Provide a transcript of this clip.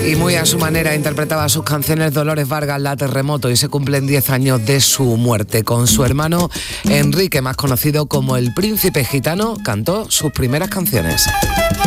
Y muy a su manera interpretaba sus canciones Dolores Vargas, La Terremoto, y se cumplen 10 años de su muerte. Con su hermano Enrique, más conocido como el Príncipe Gitano, cantó sus primeras canciones.